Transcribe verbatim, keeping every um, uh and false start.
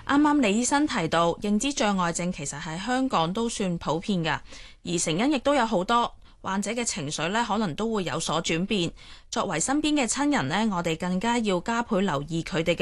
啱啱李醫生提到，認知障礙症其實喺香港都算普遍㗎，而成因亦都有好多。患者嘅情緒咧，可能都會有所轉變。作為身邊嘅親人呢，我哋更加要加倍留意佢哋嘅